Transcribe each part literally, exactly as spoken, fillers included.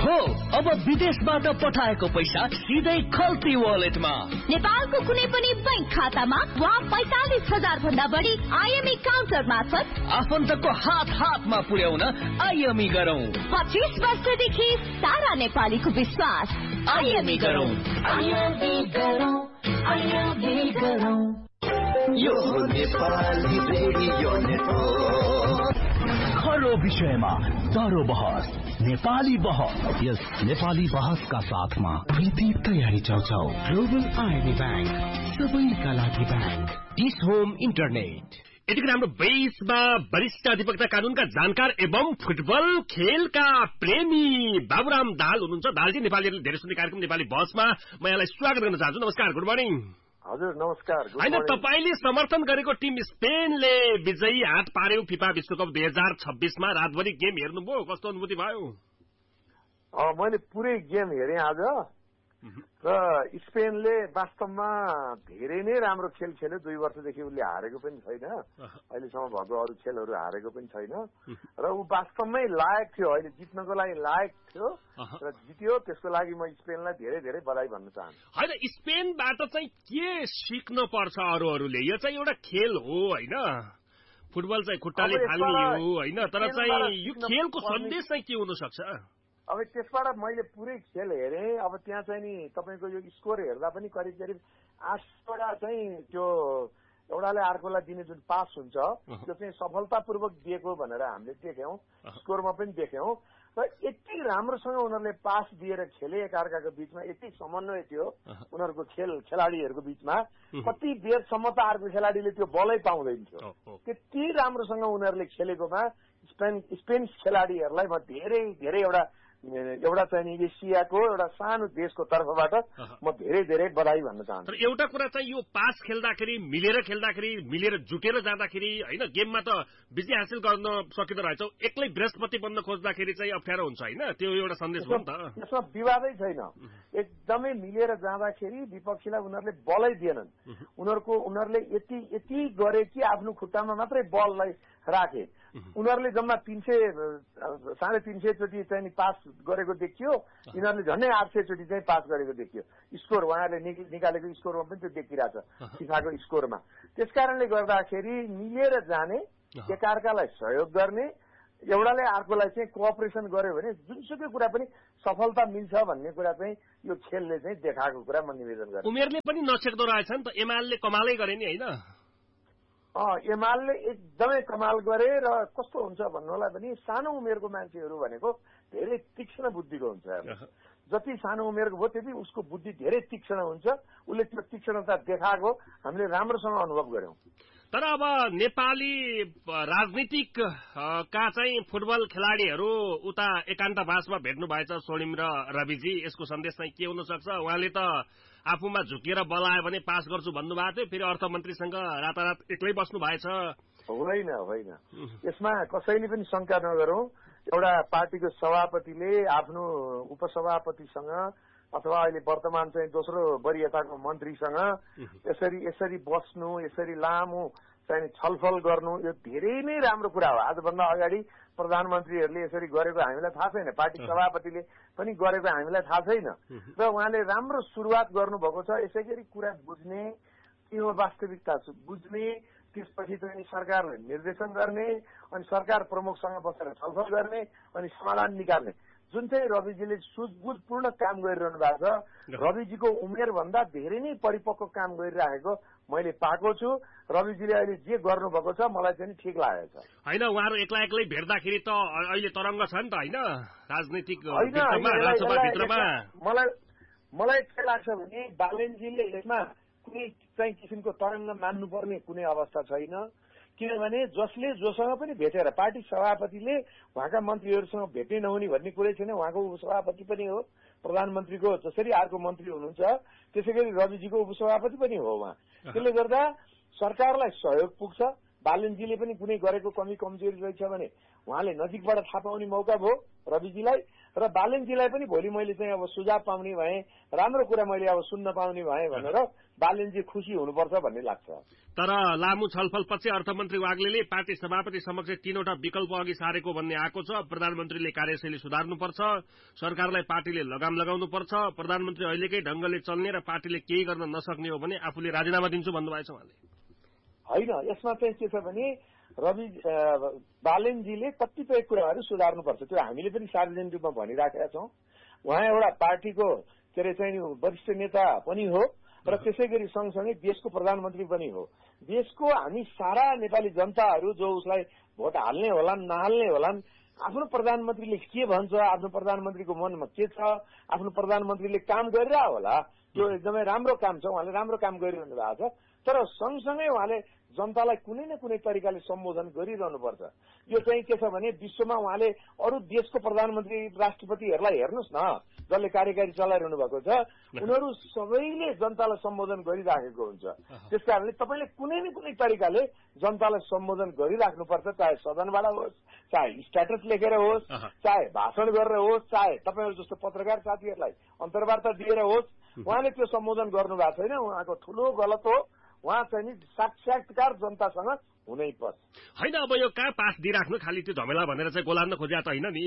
हो अब विदेशबाट पठाएको पैसा सिधै खल्ती वालेटमा। नेपालको कुनै पनि बैंक खातामा वा पैंतालिस हजार भन्दा बढी आइएमई काउन्टर मार्फत आफन्तको हात हातमा पुर्याउन आइएमई गरौँ। पच्चीस वर्षदेखि सारा नेपालीको विश्वास। आइएमई गरौँ, आइएमई गरौँ, आइएमई गरौँ। यो नेपाली रेडियो नेटवर्क। हर विषयमा दरो बहस, नेपाली बहस। यस नेपाली बहसका साथमा प्रीति तयारी चाउचाउ, ग्लोबल आइएमई ब्याङ्क, सबैका लागि ब्याङ्क, डिस होम इन्टरनेट। यतिको हाम्रो बेसमा वरिष्ठ अधिवक्ता कानूनका जानकार एवं फुटबल खेलका प्रेमी बाबुराम दाहाल हुनुहुन्छ। दाहालजी, नेपालीहरूले धेरै सुन्ने कार्यक्रम नेपाली बहसमा म यहाँलाई स्वागत गर्न चाहन्छु। नमस्कार, गुड मर्निङ। हजुर नमस्कार। होइन, तपाईँले समर्थन गरेको टिम स्पेनले विजयी हात पार्यो फिफा विश्वकप दुई हजार छब्बीसमा। रातभरि गेम हेर्नुभयो, कस्तो अनुभूति भयो? मैले पुरै गेम हेरेँ आज र स्पेनले वास्तवमा धेरै नै राम्रो खेल खेल्यो। दुई वर्षदेखि उसले हारेको पनि छैन, अहिलेसम्म भएको अरू खेलहरू हारेको पनि छैन र ऊ वास्तवमै लायक थियो, अहिले जित्नको लागि लायक थियो र जित्यो। त्यसको लागि म स्पेनलाई धेरै धेरै बधाई भन्न चाहन्छु। होइन, स्पेनबाट चाहिँ के सिक्न पर्छ अरूहरूले? यो चाहिँ एउटा खेल हो होइन, फुटबल चाहिँ खुट्टाले फाल्ने हो होइन, तर चाहिँ यो खेलको सन्देश चाहिँ के हुन सक्छ? अब त्यसबाट मैले पुरै खेल हेरेँ। अब त्यहाँ चाहिँ नि तपाईँको यो स्कोर हेर्दा पनि करिब करिब आठवटा चाहिँ त्यो एउटाले अर्कोलाई दिने जुन पास हुन्छ त्यो चाहिँ सफलतापूर्वक दिएको भनेर हामीले देख्यौँ, स्कोरमा पनि देख्यौँ। र यति राम्रोसँग उनीहरूले पास दिएर खेले एकअर्काको बिचमा, यति समन्वय थियो उनीहरूको खेल खेलाडीहरूको बिचमा। कति बेरसम्म त अर्को खेलाडीले त्यो बलै पाउँदैन थियो। त्यति राम्रोसँग उनीहरूले खेलेकोमा स्पेन स्पेन खेलाडीहरूलाई म धेरै धेरै एउटा एउटा चाहिँ एसियाको एउटा सानो देशको तर्फबाट म धेरै धेरै बधाई भन्न चाहन्छु। तर एउटा कुरा चाहिँ यो पास खेल्दाखेरि मिलेर खेल्दाखेरि मिलेर जुटेर जाँदाखेरि होइन, गेममा त विजय हासिल गर्न सकिँदो रहेछ। एक्लै बृहस्पति बन्न खोज्दाखेरि चाहिँ अप्ठ्यारो हुन्छ होइन, त्यो एउटा सन्देश हो नि त। यसमा विवादै छैन, एकदमै मिलेर जाँदाखेरि विपक्षीलाई उनीहरूले बलै दिएनन्। उनीहरूको उनीहरूले यति यति गरे कि आफ्नो खुट्टामा मात्रै बललाई राखे। उनीहरूले जम्मा तीन सय साढे तीन सय चोटि चाहिँ पास गरेको देखियो, यिनीहरूले झन्डै आठ सय चोटि चाहिँ पास गरेको देखियो। स्कोर उहाँहरूले निकालेको स्कोरमा पनि त्यो देखिरहेछ फिफाको स्कोरमा। त्यस कारणले गर्दाखेरि मिलेर जाने, एकअर्कालाई सहयोग गर्ने, एउटाले अर्कोलाई चाहिँ कोअपरेसन गर्यो भने जुनसुकै कुरा पनि सफलता मिल्छ भन्ने कुरा चाहिँ यो खेलले चाहिँ देखाएको कुरा म निवेदन गर्छु। उमेरले पनि नछेक्दो रहेछ नि त, एमाले कमालै गरे नि होइन? एमाले एकदमै कमाल गरे र कस्तो हुन्छ भन्नुलाई पनि सानो उमेरको मान्छेहरू भनेको धेरै तीक्ष्ण बुद्धिको हुन्छ। जति सानो उमेरको भयो त्यति उसको बुद्धि धेरै तीक्ष्ण हुन्छ। उसले त्यो तीक्ष्णता देखाएको हामीले राम्रोसँग अनुभव गर्यौं। तर अब नेपाली राजनीतिक का चाहिँ फुटबल खेलाडीहरू उता एकान्तवासमा भेट्नु भएछ स्वर्णिम र रविजी, यसको सन्देश चाहिँ के हुन सक्छ? उहाँले त आफूमा झुकेर बलायो भने पास गर्छु भन्नुभएको थियो, फेरि अर्थमन्त्रीसँग रातारात एक्लै बस्नु भएछ। होइन होइन, यसमा कसैले पनि शंका नगरौं। एउटा पार्टीको सभापतिले आफ्नो उपसभापतिसँग अथवा अहिले वर्तमान चाहिँ दोस्रो वरियताको मन्त्रीसँग यसरी यसरी बस्नु, यसरी लामो चाहिँ छलफल गर्नु, यो धेरै नै राम्रो कुरा हो। आजभन्दा अगाडि प्रधानमन्त्रीहरूले यसरी गरेको हामीलाई थाहा छैन, पार्टी सभापतिले पनि गरेको हामीलाई थाहा छैन र उहाँले राम्रो सुरुवात गर्नुभएको छ। यसै गरी कुरा बुझ्ने, के हो वास्तविकता बुझ्ने, त्यसपछि चाहिँ सरकारले निर्देशन गर्ने अनि सरकार प्रमुखसँग बसेर छलफल गर्ने अनि समाधान निकाल्ने, जुन चाहिँ रविजीले सुझबुझपूर्ण काम गरिरहनु भएको छ। रविजीको उमेर भन्दा धेरै नै परिपक्व काम गरिरहेको मैले पाएको छु। रविजीले अहिले जे गर्नुभएको छ मलाई चाहिँ ठिक लागेको छ। होइन, उहाँहरू एक्ला एक्लै भेट्दाखेरि त अहिले तरङ्ग छ नि त होइन राजनीतिक भित्रमा। मलाई मलाई के लाग्छ भने बालेनजीले यसमा कुनै चाहिँ किसिमको तरङ्ग मान्नुपर्ने कुनै अवस्था छैन। किनभने जसले जोसँग पनि भेटेर, पार्टी सभापतिले उहाँका मन्त्रीहरूसँग भेट्नै नहुने भन्ने कुरै छैन। उहाँको उपसभापति पनि हो, प्रधानमन्त्रीको जसरी अर्को मन्त्री हुनुहुन्छ त्यसै गरी रविजीको उपसभापति पनि हो उहाँ। त्यसले गर्दा सरकारलाई सहयोग पुग्छ। बालेनजीले पनि कुनै गरेको कमी कमजोरी रहेछ भने उहाँले नजिकबाट थाहा पाउने मौका भयो रविजीलाई र बालेनजीलाई पनि भोलि मैले चाहिँ अब सुझाव पाउने भए, राम्रो कुरा मैले अब सुन्न पाउने भए भनेर बालेनजी खुसी हुनुपर्छ भन्ने लाग्छ। तर लामो छलफलपछि अर्थमन्त्री वाग्लेले पार्टी सभापति समक्ष तीनवटा विकल्प अघि सारेको भन्ने आएको छ। प्रधानमन्त्रीले कार्यशैली सुधार्नुपर्छ, सरकारलाई पार्टीले लगाम लगाउनुपर्छ, प्रधानमन्त्री अहिलेकै ढंगले चल्ने र पार्टीले केही गर्न नसक्ने हो भने आफूले राजीनामा दिन्छु भन्नुभएको छ उहाँले। होइन, यसमा चाहिँ के छ भने रवि बालेनजीले कतिपय कुराहरू सुधार्नुपर्छ, त्यो हामीले पनि सार्वजनिक रूपमा भनिराखेका छौँ। उहाँ एउटा पार्टीको के अरे चाहिँ वरिष्ठ नेता पनि हो र त्यसै गरी सँगसँगै देशको प्रधानमन्त्री पनि हो। देशको हामी सारा नेपाली जनताहरू जो उसलाई भोट हाल्ने होलान् नहाल्ने होलान्, आफ्नो प्रधानमन्त्रीले के भन्छ, आफ्नो प्रधानमन्त्रीको मनमा के छ, आफ्नो प्रधानमन्त्रीले काम गरिरह होला, त्यो एकदमै राम्रो काम छ, उहाँले राम्रो काम गरिरहनु भएको छ। तर सँगसँगै उहाँले जनतालाई कुनै न कुनै तरिकाले सम्बोधन गरिरहनुपर्छ। यो चाहिँ के छ भने विश्वमा उहाँले अरू देशको प्रधानमन्त्री राष्ट्रपतिहरूलाई हेर्नुहोस् न, जसले कार्यकारी चलाइरहनु भएको छ, उनीहरू सबैले जनतालाई सम्बोधन गरिराखेको हुन्छ। त्यस कारणले तपाईँले कुनै न कुनै तरिकाले जनतालाई सम्बोधन गरिराख्नुपर्छ, चाहे सदनबाट होस्, चाहे स्ट्याटस लेखेर होस्, चाहे भाषण गरेर होस्, चाहे तपाईँहरू जस्तो पत्रकार साथीहरूलाई अन्तर्वार्ता दिएर होस्। उहाँले त्यो सम्बोधन गर्नु भएको छैन, उहाँको ठूलो गलत हो। उहाँ चाहिँ नि साक्षात्कार जनतासँग हुनै पर्छ। होइन, अब यो कहाँ पास दिइराख्नु खालि त्यो झमेला भनेर चाहिँ गोलान्न खोज्या त होइन नि।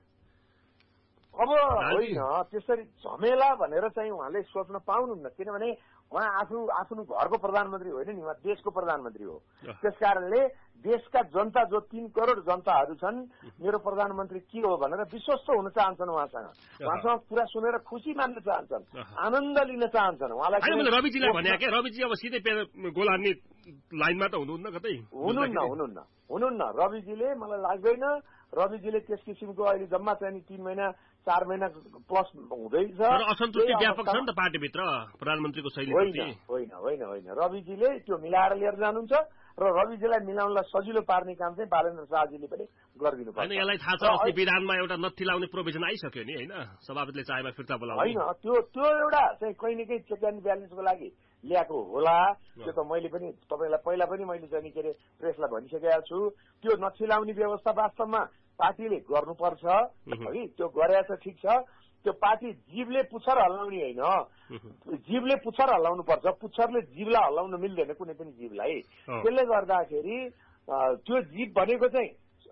अब होइन, त्यसरी झमेला भनेर चाहिँ उहाँले सोच्न पाउनुहुन्न, किनभने उहाँ आफू आफ्नो घरको प्रधानमन्त्री होइन नि, उहाँ देशको प्रधानमन्त्री हो। त्यस कारणले देशका जनता जो तीन करोड़ जनताहरू छन्, मेरो प्रधानमन्त्री के हो भनेर विश्वस्त हुन चाहन्छन्, उहाँसँग उहाँसँग कुरा सुनेर खुसी मान्न चाहन्छन्, आनन्द लिन चाहन्छन्। उहाँलाई रविजीलाई भने के रविजी अब सिधै गोल हान्ने लाइनमा त हुनुहुन्न, कतै हुनुहुन्न हुनुहुन्न हुनुहुन्न रविजीले मलाई लाग्दैन रविजीले त्यस किसिमको अहिले जम्मा चाहिँ तीन महिना चार महिना प्लस हुँदैछ। असन्तुष्टि व्यापक छ नि त पार्टीभित्र प्रधानमन्त्रीको शैली। होइन होइन होइन होइन रविजीले त्यो मिलाएर लिएर जानुहुन्छ र रविजीलाई मिलाउनलाई सजिलो पार्ने काम चाहिँ बालेन्द्र शाहजीले पनि गरिदिनु पर्छ। होइन, यसलाई थाहा छ अस्ति विधानमा एउटा नत्थी लाउने प्रोभिजन आइसक्यो नि, होइन, सभापतिले चाहेमा फिर्ता बोलाउने। होइन, त्यो त्यो एउटा चाहिँ कहीँ न कहीँ चेक एन्ड ब्यालेन्सको लागि ल्याएको होला। त्यो त मैले पनि तपाईँलाई पहिला पनि मैले चाहिँ के अरे प्रेसलाई भनिसकेको छु, त्यो नत्थी लाउने व्यवस्था वास्तवमा पार्टीले गर्नुपर्छ है, त्यो गरेछ ठिक छ। त्यो पार्टी जीवले पुच्छर हल्लाउने होइन, जीवले पुच्छर हल्लाउनु पर्छ, पुच्छरले जीवलाई हल्लाउन मिल्दैन कुनै पनि जीवलाई। त्यसले गर्दाखेरि त्यो जीव भनेको चाहिँ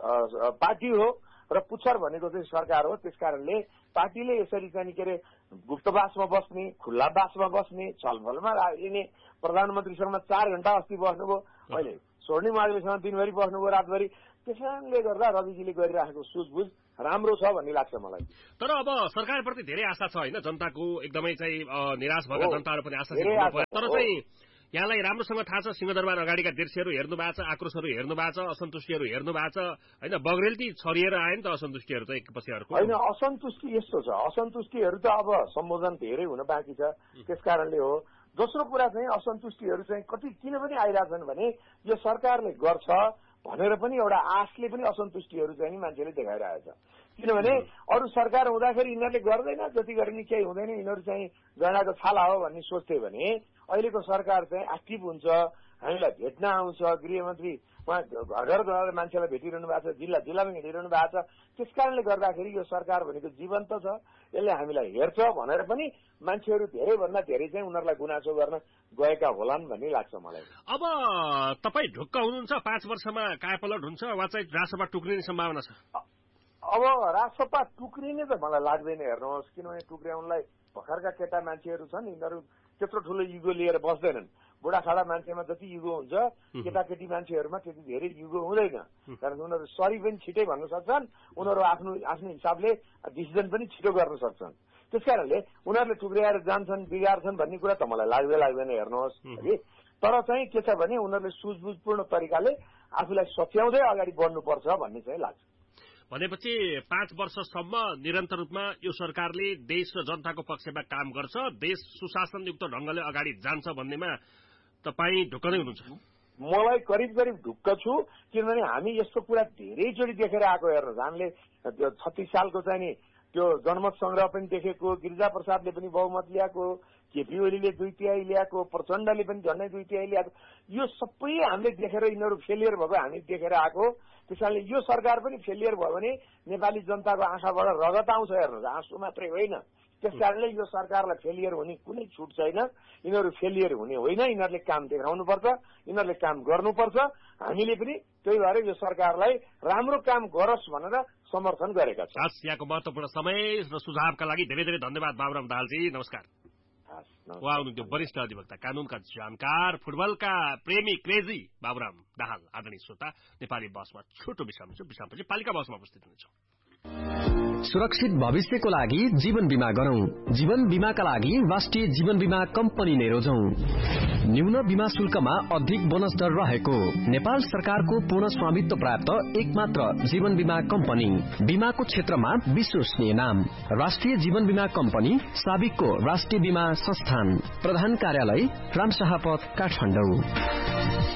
पार्टी हो र पुच्छर भनेको चाहिँ सरकार हो। त्यस कारणले पार्टीले यसरी चाहिँ के अरे गुप्तवासमा बस्ने, खुल्ला बासमा बस्ने, छलफलमा लिने, प्रधानमन्त्रीसँग चार घण्टा अस्ति बस्नुभयो, अहिले स्वर्णिम वाग्लेसँग दिनभरि बस्नुभयो, रातभरि। त्यस कारणले गर्दा रविजीले गरिराखेको सुझबुझ राम्रो छ भन्ने लाग्छ मलाई। तर अब सरकारप्रति धेरै आशा छ होइन, जनताको एकदमै चाहिँ निराश भएका जनताहरू पनि आशा छ। तर चाहिँ यहाँलाई राम्रोसँग थाहा छ सिंहदरबार अगाडिका दृश्यहरू हेर्नु भएको छ, आक्रोशहरू हेर्नु भएको छ, असन्तुष्टिहरू हेर्नु भएको छ होइन, बग्रेलती छरिएर आयो नि त असन्तुष्टिहरू त एकपछि अर्को। होइन, असन्तुष्टि यस्तो छ, असन्तुष्टिहरू त अब सम्बोधन धेरै हुन बाँकी छ, त्यस कारणले हो। दोस्रो कुरा चाहिँ असन्तुष्टिहरू चाहिँ कति किन पनि आइरहेछन् भने यो सरकारले गर्छ भनेर पनि एउटा आशले पनि असन्तुष्टिहरू चाहिँ मान्छेले देखाइरहेछ। किनभने अरू सरकार हुँदाखेरि यिनीहरूले गर्दैन, जति गरे नि केही हुँदैन, यिनीहरू चाहिँ गैँडाको छाला हो भन्ने सोच्थे भने अहिलेको सरकार चाहिँ एक्टिभ हुन्छ, हामीलाई भेट्न आउँछ, गृहमन्त्री उहाँ घर घर गएर मान्छेलाई भेटिरहनु भएको छ, जिल्ला जिल्लामा हिँडिरहनु भएको छ। त्यस कारणले गर्दाखेरि यो सरकार भनेको जीवन्त छ, यसले हामीलाई हेर्छ भनेर पनि मान्छेहरू धेरैभन्दा धेरै चाहिँ उनीहरूलाई गुनासो गर्न गएका होलान् भन्ने लाग्छ मलाई। अब तपाईँ ढुक्क हुनुहुन्छ पाँच वर्षमा कायापलट हुन्छ वा चाहिँ राजसभा टुक्रिने सम्भावना छ? अब राजसभा टुक्रिने त मलाई लाग्दैन, हेर्नुहोस्, किनभने टुक्र्याउनलाई भर्खरका केटा मान्छेहरू छन्, यिनीहरू त्यत्रो ठुलो युगो लिएर बस्दैनन्। बुढाखाडा मान्छेमा जति युगो हुन्छ केटाकेटी मान्छेहरूमा त्यति धेरै युगो हुँदैन, कारण उनीहरू सरी पनि छिटै भन्न सक्छन्, उनीहरू आफ्नो आफ्नो हिसाबले डिसिजन पनि छिटो गर्न सक्छन्। त्यस कारणले उनीहरूले टुक्र्याएर जान्छन्, बिगार्छन् भन्ने कुरा त मलाई लाग्दै लाग्दैन, हेर्नुहोस् है। तर चाहिँ के छ भने उनीहरूले सुझबुझपूर्ण तरिकाले आफूलाई सच्याउँदै अगाडि बढ्नुपर्छ भन्ने चाहिँ लाग्छ। भनेपछि पाँच वर्षसम्म निरन्तर रूपमा यो सरकारले देश र जनताको पक्षमा काम गर्छ, देश सुशासनयुक्त ढंगले अगाडि जान्छ भन्नेमा तपाईँ ढुक्क नै हुनुहुन्छ? मलाई करिब करिब ढुक्क छु, किनभने हामी यस्तो कुरा धेरैचोटि देखेर आएको। हेर्नुहोस्, हामीले छत्तीस सालको चाहिँ नि त्यो जनमत संग्रह पनि देखेको, गिरिजा प्रसादले पनि बहुमत ल्याएको, केपी ओलीले दुई तिहाई ल्याएको, प्रचण्डले पनि झन्डै दुई तिहाई ल्याएको, यो सबै हामीले देखेर यिनीहरू फेलियर भएको हामी देखेर आएको। त्यस कारणले यो सरकार पनि फेलियर भयो भने नेपाली जनताको आँखाबाट रगत आउँछ। हेर्नुहोस्, आँसु मात्रै होइन। त्यस कारणले यो सरकारलाई फेलियर हुने कुनै छुट छैन। यिनीहरू फेलियर हुने होइन, यिनीहरूले काम देखाउनुपर्छ, यिनीहरूले काम गर्नुपर्छ। हामीले पनि त्यही भएर यो सरकारलाई राम्रो काम गरोस् भनेर समर्थन गरेका छौँ। हस्, यहाँको महत्त्वपूर्ण समय र सुझावका लागि धेरै धेरै धन्यवाद बाबुराम दाहालजी। नमस्कार। उहाँ हुनुहुन्थ्यो वरिष्ठ अधिवक्ता, कानूनका जानकार, फुटबलका प्रेमी, क्रेजी बाबुराम दाहाल। आदरणीय श्रोता, नेपाली बसमा छोटो विश्राम छ, विश्रामपछि पालिका बसमा उपस्थित हुनेछौँ। सुरक्षित भविष्यको लागि जीवन बीमा गरौं। जीवन बीमाका लागि राष्ट्रिय जीवन बीमा कम्पनी नै रोजौं। न्यून बीमा शुल्कमा अधिक बोनस दर रहेको नेपाल सरकारको पूर्ण स्वामित्व प्राप्त एकमात्र जीवन बीमा कम्पनी। बीमाको क्षेत्रमा विश्वसनीय नाम राष्ट्रिय जीवन बीमा कम्पनी, साबिकको राष्ट्रिय बीमा संस्थान। प्रधान कार्यालय रामशाह पथ, काठमाडौँ।